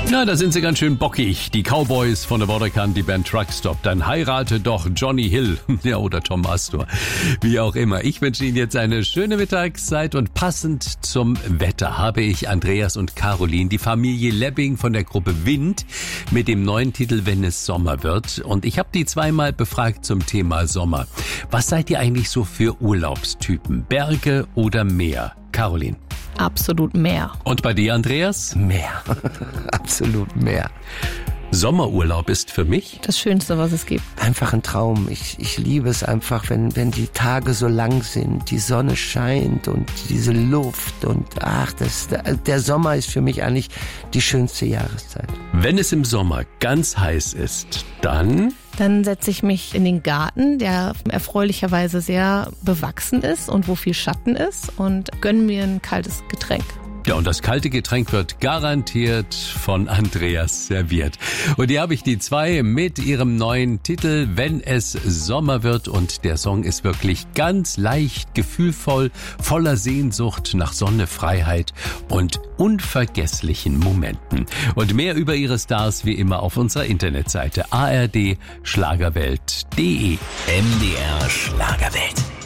Na, da sind sie ganz schön bockig. Die Cowboys von der Waterkant, die Band Truckstop. Dann heirate doch Johnny Hill. Ja, oder Tom Astor. Wie auch immer. Ich wünsche Ihnen jetzt eine schöne Mittagszeit und passend zum Wetter habe ich Andreas und Caroline, die Familie Lebbing von der Gruppe Wind, mit dem neuen Titel Wenn es Sommer wird. Und ich habe die zweimal befragt zum Thema Sommer. Was seid ihr eigentlich so für Urlaubstypen? Berge oder Meer? Caroline. Absolut Meer. Und bei dir, Andreas? Meer. Absolut Meer. Sommerurlaub ist für mich Das Schönste, was es gibt. Einfach ein Traum. Ich liebe es einfach, wenn die Tage so lang sind, die Sonne scheint und diese Luft und der Sommer ist für mich eigentlich die schönste Jahreszeit. Wenn es im Sommer ganz heiß ist, dann Dann setze ich mich in den Garten, der erfreulicherweise sehr bewachsen ist und wo viel Schatten ist, und gönne mir ein kaltes Getränk. ja, und das kalte Getränk wird garantiert von Andreas serviert. Und hier habe ich die zwei mit ihrem neuen Titel Wenn es Sommer wird. Und der Song ist wirklich ganz leicht, gefühlvoll, voller Sehnsucht nach Sonne, Freiheit und unvergesslichen Momenten. Und mehr über ihre Stars wie immer auf unserer Internetseite ardschlagerwelt.de. MDR Schlagerwelt.